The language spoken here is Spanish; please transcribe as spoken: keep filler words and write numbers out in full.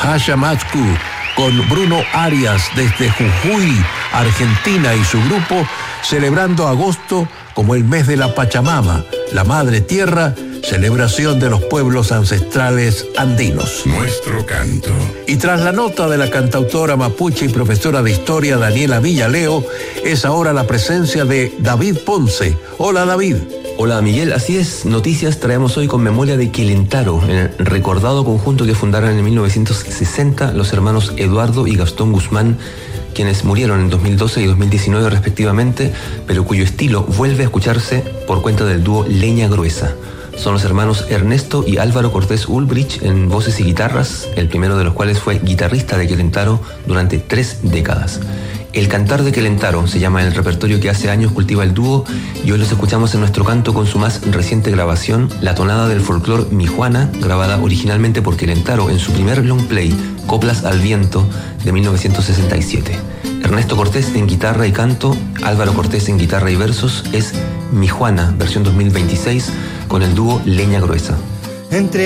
Hayamatku, con Bruno Arias desde Jujuy, Argentina, y su grupo, celebrando agosto como el mes de la Pachamama, la Madre Tierra, celebración de los pueblos ancestrales andinos. Nuestro canto. Y tras la nota de la cantautora mapuche y profesora de historia Daniela Villaleo, es ahora la presencia de David Ponce. Hola, David. Hola, Miguel, así es. Noticias traemos hoy con memoria de Quilentaro, el recordado conjunto que fundaron en mil novecientos sesenta los hermanos Eduardo y Gastón Guzmán, quienes murieron en dos mil doce y dos mil diecinueve respectivamente, pero cuyo estilo vuelve a escucharse por cuenta del dúo Leña Gruesa. Son los hermanos Ernesto y Álvaro Cortés Ulbrich en voces y guitarras, el primero de los cuales fue guitarrista de Quilentaro durante tres décadas. El Cantar de Quilentaro se llama el repertorio que hace años cultiva el dúo, y hoy los escuchamos en nuestro canto con su más reciente grabación, la tonada del folclor Mijuana, grabada originalmente por Quilentaro en su primer long play, Coplas al Viento, de mil novecientos sesenta y siete. Ernesto Cortés en guitarra y canto, Álvaro Cortés en guitarra y versos, es Mijuana, versión dos mil veintiséis, con el dúo Leña Gruesa. Entre